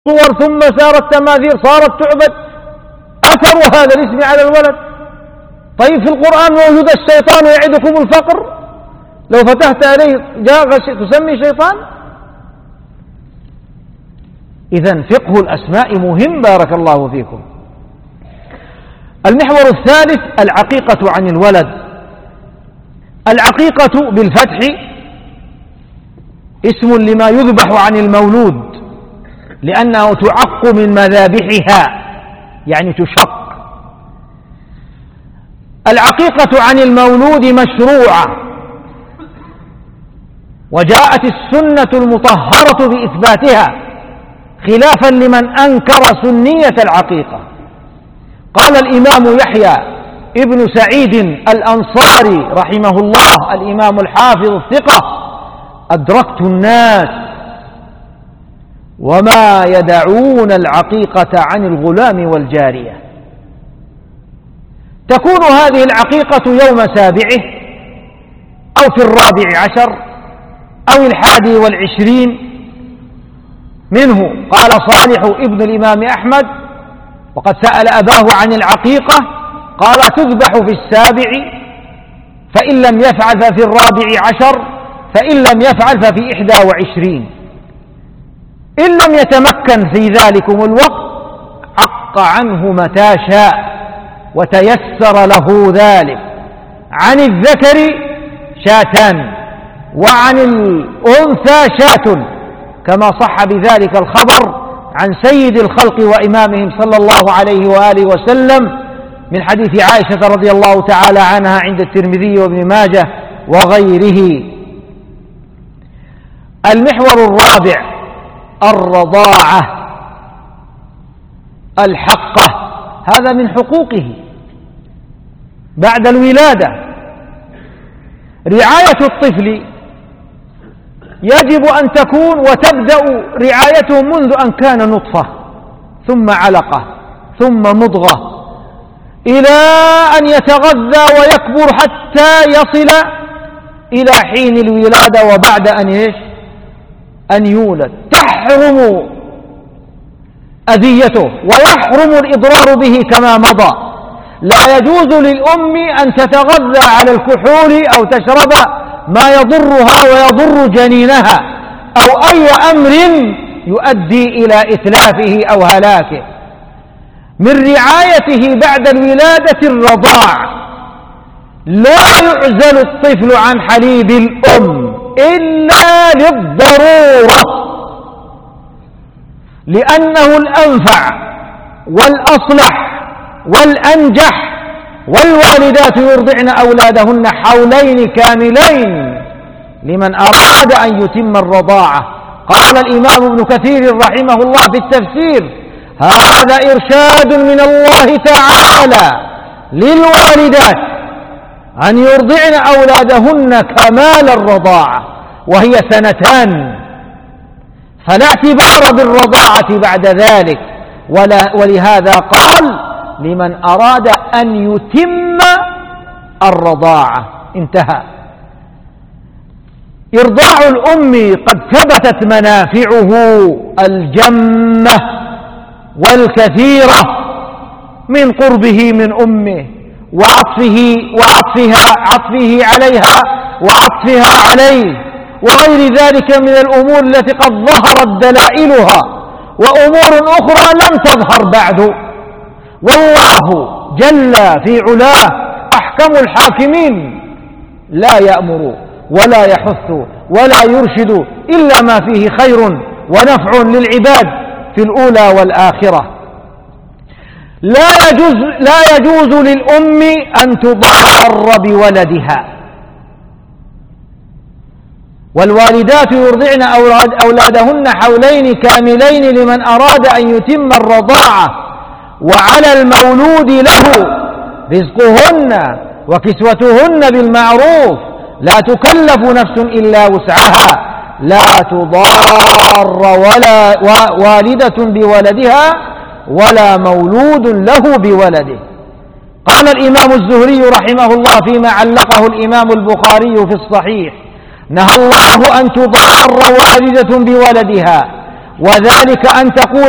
صور ثم صارت تماثيل صارت تعبد، أثر هذا الاسم على الولد. طيب في القرآن موجود الشيطان يعدكم الفقر، لو فتحت عليه تسمي شيطان؟ إذن فقه الأسماء مهم بارك الله فيكم. المحور الثالث العقيقة عن الولد. العقيقة بالفتح اسم لما يذبح عن المولود، لأنه تعق من مذابحها يعني تشق. العقيقة عن المولود مشروعة، وجاءت السنة المطهرة بإثباتها خلافا لمن أنكر سنية العقيقة. قال الإمام يحيى ابن سعيد الأنصاري رحمه الله الإمام الحافظ الثقة: أدركت الناس وما يدعون العقيقة عن الغلام والجارية. تكون هذه العقيقة يوم سابعه أو في 14 أو 21 منه. قال صالح ابن الإمام أحمد وقد سأل أباه عن العقيقة قال: تذبح في 7، فإن لم يفعل ففي 14، فإن لم يفعل ففي 21. إن لم يتمكن في ذلكم الوقت عق عنه متى شاء وتيسر له ذلك. عن الذكر شاتان وعن الأنثى شاة، كما صح بذلك الخبر عن سيد الخلق وإمامهم صلى الله عليه وآله وسلم من حديث عائشة رضي الله تعالى عنها عند الترمذي وابن ماجه وغيره. المحور الرابع الرضاعة الحقة، هذا من حقوقه بعد الولادة. رعاية الطفل يجب أن تكون وتبدأ رعايته منذ أن كان نطفة ثم علقة ثم مضغة إلى أن يتغذى ويكبر حتى يصل إلى حين الولادة وبعد أن يولد. تحرم أذيته ويحرم الإضرار به كما مضى. لا يجوز للأم أن تتغذى على الكحول أو تشرب ما يضرها ويضر جنينها أو أي أمر يؤدي إلى إتلافه أو هلاكه. من رعايته بعد الولادة الرضاع. لا يعزل الطفل عن حليب الأم إلا للضرورة، لأنه الأنفع والأصلح والأنجح. والوالدات يرضعن أولادهن حولين كاملين لمن أراد أن يتم الرضاعة. قال الإمام ابن كثير رحمه الله في التفسير: هذا إرشاد من الله تعالى للوالدات أن يرضعن أولادهن كمال الرضاعة وهي 2 سنين، فلا اعتبار بالرضاعة بعد ذلك. ولهذا قال: لمن أراد أن يتم الرضاعة. انتهى. إرضاع الأم قد ثبتت منافعه الجمة والكثيرة من قربه من أمه عطفه عليها وعطفها عليه وغير ذلك من الأمور التي قد ظهرت دلائلها وأمور أخرى لم تظهر بعد. والله جل في علاه أحكم الحاكمين، لا يأمر ولا يحث ولا يرشد إلا ما فيه خير ونفع للعباد في الأولى والآخرة. لا يجوز للأم أن تضار بولدها. والوالدات يرضعن أولادهن حولين كاملين لمن أراد أن يتم الرضاعة. وعلى المولود له رزقهن وكسوتهن بالمعروف، لا تكلف نفس إلا وسعها. لا تضار والدة بولدها ولا مولود له بولده. قال الإمام الزهري رحمه الله فيما علقه الإمام البخاري في الصحيح: نهى الله أن تضار والدة بولدها، وذلك أن تقول